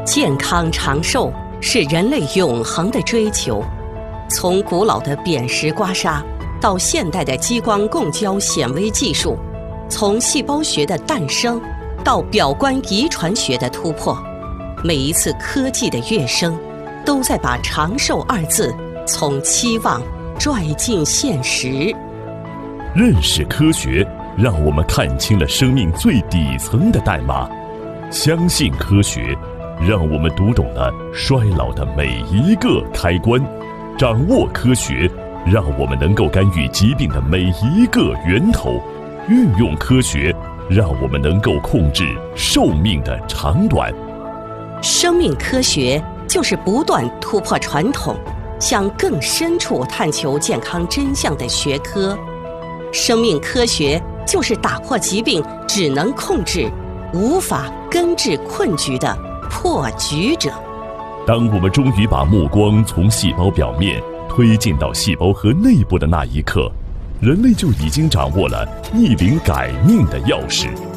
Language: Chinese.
健康长寿是人类永恒的追求。从古老的扁食刮痧到现代的激光共焦显微技术，从细胞学的诞生到表观遗传学的突破，每一次科技的跃升，都在把长寿二字从期望拽进现实。 认识科学，让我们看清了生命最底层的代码；相信科学，让我们读懂了衰老的每一个开关；掌握科学，让我们能够干预疾病的每一个源头；运用科学，让我们能够控制寿命的长短。 生命科学就是不断突破传统，向更深处探求健康真相的学科。生命科学就是打破疾病只能控制，无法根治困局的破局者。 当我们终于把目光从细胞表面推进到细胞核内部的那一刻，人类就已经掌握了逆龄改命的钥匙。